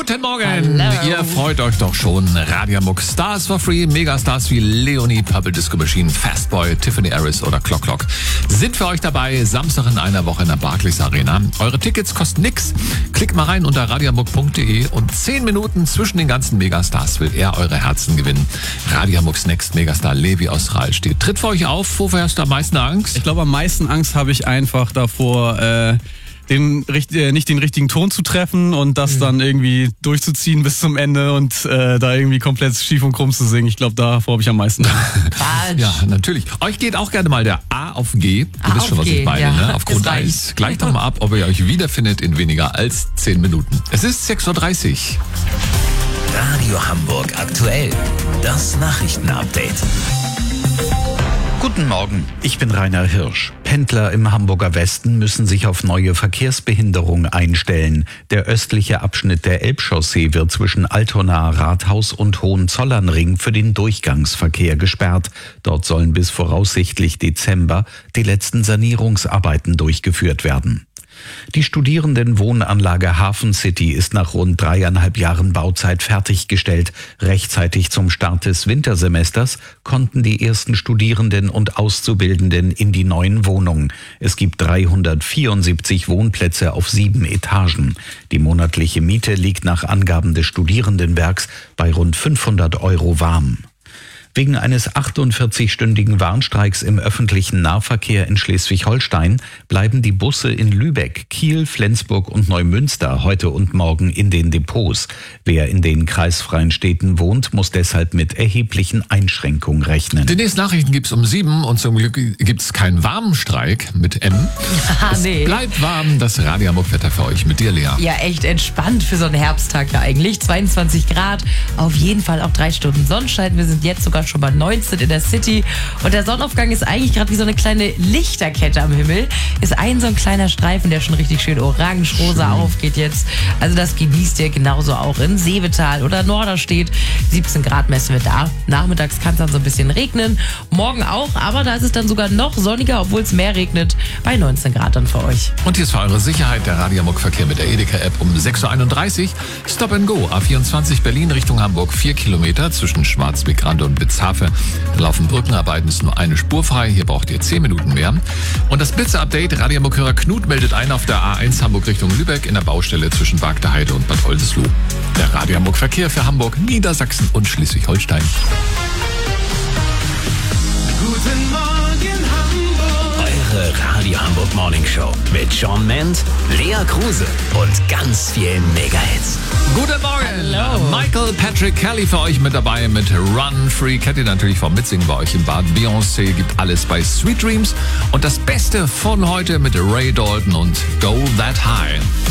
Guten Morgen. Hallo. Ihr freut euch doch schon. Radio Hamburg Stars for Free. Megastars wie Leonie, Purple Disco Machine, Fastboy, Tiffany Harris oder Clock Clock sind für euch dabei. Samstag in einer Woche in der Barclays Arena. Eure Tickets kosten nix. Klickt mal rein unter radiohamburg.de und 10 Minuten zwischen den ganzen Megastars will er eure Herzen gewinnen. Radio Hamburgs Next Megastar Levi aus Rahlstedt tritt für euch auf. Wovor hast du am meisten Angst? Ich glaube, am meisten Angst habe ich einfach davor, nicht den richtigen Ton zu treffen und das dann irgendwie durchzuziehen bis zum Ende und da irgendwie komplett schief und krumm zu singen. Ich glaube, davor habe ich am meisten Angst. Ja, natürlich. Euch geht auch gerne mal der A auf G. Du wisst schon, was ich meine, ja. ne? Auf Grundeis. Gleich doch mal ab, ob ihr euch wiederfindet in weniger als 10 Minuten. Es ist 6.30 Uhr. Radio Hamburg aktuell. Das Nachrichtenupdate. Guten Morgen, ich bin Rainer Hirsch. Pendler im Hamburger Westen müssen sich auf neue Verkehrsbehinderung einstellen. Der östliche Abschnitt der Elbchaussee wird zwischen Altona, Rathaus und Hohenzollernring für den Durchgangsverkehr gesperrt. Dort sollen bis voraussichtlich Dezember die letzten Sanierungsarbeiten durchgeführt werden. Die Studierendenwohnanlage Hafen City ist nach rund 3,5 Jahren Bauzeit fertiggestellt. Rechtzeitig zum Start des Wintersemesters konnten die ersten Studierenden und Auszubildenden in die neuen Wohnungen. Es gibt 374 Wohnplätze auf 7 Etagen. Die monatliche Miete liegt nach Angaben des Studierendenwerks bei rund 500 € warm. Wegen eines 48-stündigen Warnstreiks im öffentlichen Nahverkehr in Schleswig-Holstein bleiben die Busse in Lübeck, Kiel, Flensburg und Neumünster heute und morgen in den Depots. Wer in den kreisfreien Städten wohnt, muss deshalb mit erheblichen Einschränkungen rechnen. Die nächsten Nachrichten gibt's um 7 und zum Glück gibt's keinen Warmstreik mit M. Nee. Bleibt warm, das Radio Hamburg Wetter für euch mit dir, Lea. Ja, echt entspannt für so einen Herbsttag da eigentlich. 22 Grad, auf jeden Fall auch 3 Stunden Sonnenschein. Wir sind jetzt sogar schon bei 19 in der City. Und der Sonnenaufgang ist eigentlich gerade wie so eine kleine Lichterkette am Himmel. Ist so ein kleiner Streifen, der schon richtig schön orange-rosa aufgeht jetzt. Also das genießt ihr genauso auch in Seevetal oder Norderstedt. 17 Grad messen wir da. Nachmittags kann es dann so ein bisschen regnen. Morgen auch, aber da ist es dann sogar noch sonniger, obwohl es mehr regnet. Bei 19 Grad dann für euch. Und hier ist für eure Sicherheit der Radio Hamburg Verkehr mit der Edeka-App um 6.31 Uhr. Stop and Go. A24 Berlin Richtung Hamburg. 4 Kilometer zwischen Schwarzweg-Rande und Witzhafe. Da laufen Brückenarbeiten, ist nur eine Spur frei. Hier braucht ihr 10 Minuten mehr. Und das Blitzer-Update. Radio Hamburg-Hörer Knut meldet ein auf der A1 Hamburg Richtung Lübeck in der Baustelle zwischen Bargteheide und Bad Oldesloe. Der Radio Hamburg Verkehr für Hamburg, Niedersachsen und Schleswig-Holstein. Guten Morgen Hamburg. Eure Radio Hamburg Morning Show mit Sean Ment, Lea Kruse und ganz vielen Mega-Hits. Guten Morgen! Hallo. Michael Patrick Kelly für euch mit dabei mit Run Free. Kennt ihr natürlich vom Mitsingen bei euch im Bad. Beyoncé gibt alles bei Sweet Dreams. Und das Beste von heute mit Ray Dalton und Go That High.